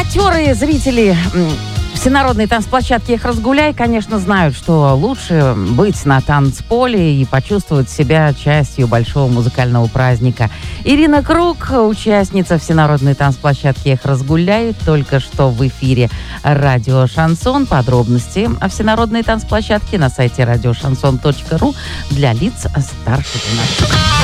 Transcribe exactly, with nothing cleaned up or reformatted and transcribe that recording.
Актеры, зрители всенародной танцплощадки «Эх, разгуляй», конечно, знают, что лучше быть на танцполе и почувствовать себя частью большого музыкального праздника. Ирина Круг, участница всенародной танцплощадки «Эх, разгуляй», только что в эфире радио «Шансон». Подробности о всенародной танцплощадке на сайте радио шансон точка ру для лиц старше двенадцати.